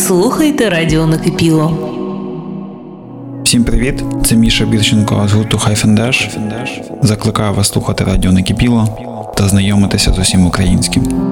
слухайте Радіо Накипіло. Всім привіт, це Міша Бірченко з гурту Хайфендеш. Закликаю вас слухати Радіо Накипіло та знайомитися з усім українським.